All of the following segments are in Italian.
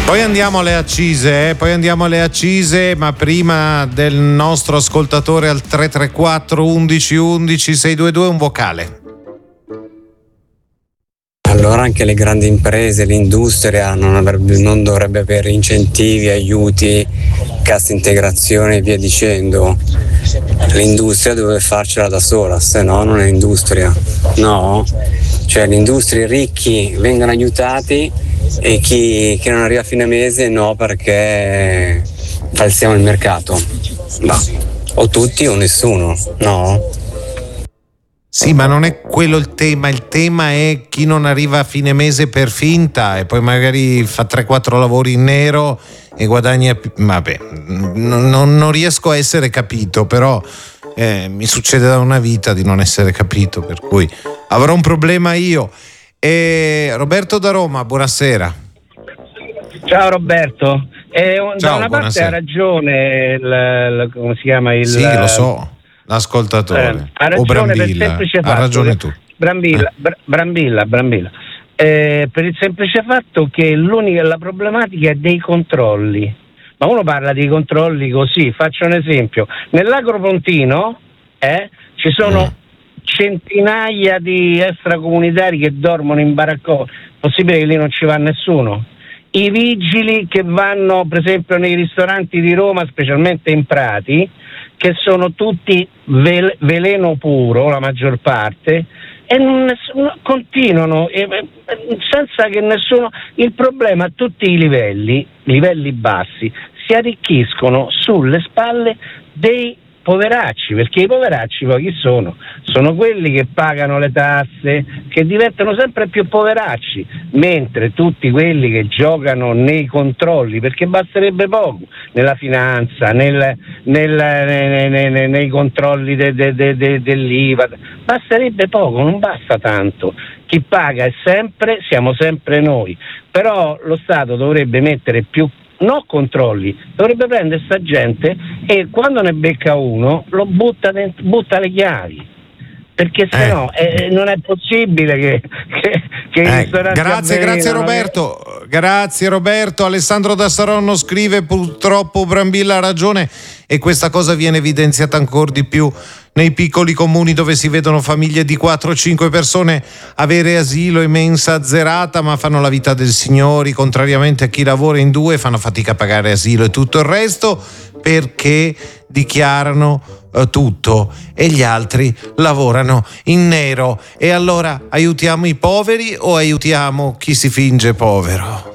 Poi andiamo alle accise, ma prima del nostro ascoltatore al 334 11 11 622 un vocale. Allora anche le grandi imprese, l'industria non dovrebbe avere incentivi, aiuti, cassa integrazione e via dicendo. L'industria deve farcela da sola, se no non è industria. No? Cioè l'industria, i ricchi vengono aiutati e chi non arriva a fine mese no, perché falsiamo il mercato. Ma o tutti o nessuno, no? Sì, ma non è quello il tema è chi non arriva a fine mese per finta e poi magari fa 3-4 lavori in nero e guadagna più. Vabbè, non riesco a essere capito, però mi succede da una vita di non essere capito, per cui avrò un problema io. E Roberto da Roma, buonasera. Ciao Roberto, Ciao, da una parte ha ragione come si chiama il... Sì, lo so, l'ascoltatore ha ragione, o Brambilla, per semplice fatto, ha ragione tu. Brambilla. Per il semplice fatto che la problematica è dei controlli, ma uno parla di controlli così. Faccio un esempio: nell'Agropontino ci sono centinaia di extracomunitari che dormono in baraccone, possibile che lì non ci va nessuno? I vigili che vanno per esempio nei ristoranti di Roma, specialmente in Prati, che sono tutti veleno puro la maggior parte, e continuano senza che nessuno. Il problema a tutti i livelli bassi, si arricchiscono sulle spalle dei poveracci, perché i poveracci poi chi sono? Sono quelli che pagano le tasse, che diventano sempre più poveracci, mentre tutti quelli che giocano nei controlli, perché basterebbe poco, nella finanza, nei controlli dell'IVA, basterebbe poco, non basta tanto. Chi paga siamo sempre noi, però lo Stato dovrebbe mettere più controlli, dovrebbe prendere sta gente e quando ne becca uno lo butta le chiavi, perché sennò non è possibile che i ristoranti grazie Roberto. Alessandro da Saronno scrive: purtroppo Brambilla ha ragione e questa cosa viene evidenziata ancora di più nei piccoli comuni dove si vedono famiglie di 4-5 persone avere asilo e mensa azzerata, ma fanno la vita del signori, contrariamente a chi lavora in due, fanno fatica a pagare asilo e tutto il resto perché dichiarano tutto e gli altri lavorano in nero. E allora aiutiamo i poveri o aiutiamo chi si finge povero?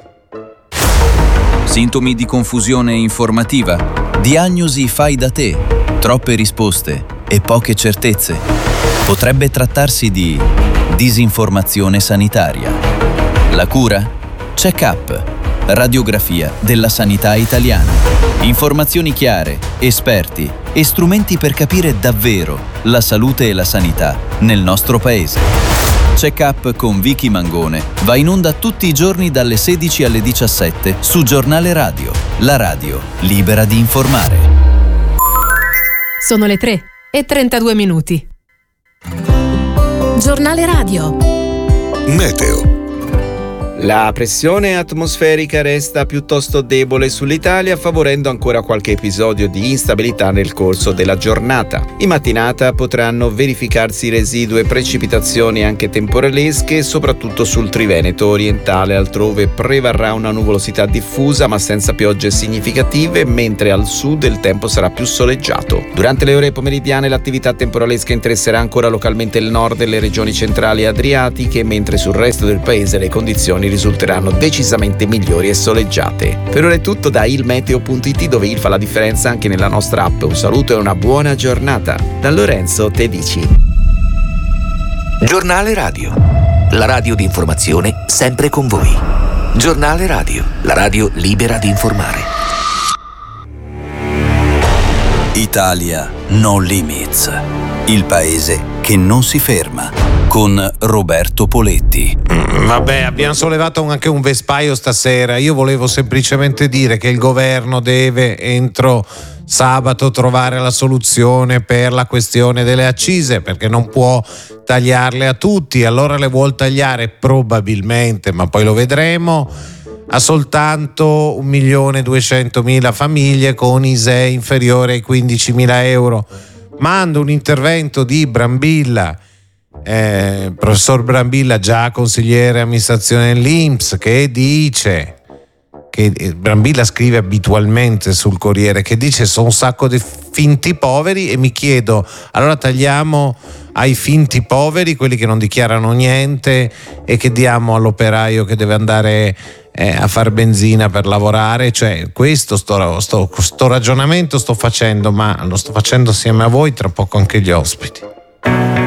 Sintomi di confusione informativa, diagnosi fai da te, troppe risposte e poche certezze. Potrebbe trattarsi di disinformazione sanitaria. La cura? Check-up, radiografia della sanità italiana. Informazioni chiare, esperti e strumenti per capire davvero la salute e la sanità nel nostro paese. Check-up con Vicky Mangone va in onda tutti i giorni dalle 16 alle 17 su Giornale Radio, la radio libera di informare. Sono le 3:32. Giornale Radio. Meteo. La pressione atmosferica resta piuttosto debole sull'Italia, favorendo ancora qualche episodio di instabilità nel corso della giornata. In mattinata potranno verificarsi residue precipitazioni anche temporalesche, soprattutto sul Triveneto orientale. Altrove prevarrà una nuvolosità diffusa ma senza piogge significative, mentre al sud il tempo sarà più soleggiato. Durante le ore pomeridiane l'attività temporalesca interesserà ancora localmente il nord e le regioni centrali adriatiche, mentre sul resto del paese le condizioni risulteranno decisamente migliori e soleggiate. Per ora è tutto da ilmeteo.it, dove il fa la differenza anche nella nostra app. Un saluto e una buona giornata da Lorenzo Tedici. Giornale Radio, la radio di informazione sempre con voi. Giornale Radio, la radio libera di informare. Italia No Limits, il paese che non si ferma, con Roberto Poletti. Vabbè, abbiamo sollevato anche un vespaio stasera. Io volevo semplicemente dire che il governo deve entro sabato trovare la soluzione per la questione delle accise, perché non può tagliarle a tutti. Allora le vuol tagliare probabilmente, ma poi lo vedremo, a soltanto 1.200.000 famiglie con ISEE inferiore ai 15.000 euro. Mando un intervento di Brambilla, professor Brambilla, già consigliere amministrazione dell'INPS, che dice che Brambilla scrive abitualmente sul Corriere, che dice sono un sacco di finti poveri, e mi chiedo, allora tagliamo ai finti poveri, quelli che non dichiarano niente, e che diamo all'operaio che deve andare a far benzina per lavorare? Cioè, questo sto ragionamento sto facendo, ma lo sto facendo assieme a voi, tra poco anche gli ospiti.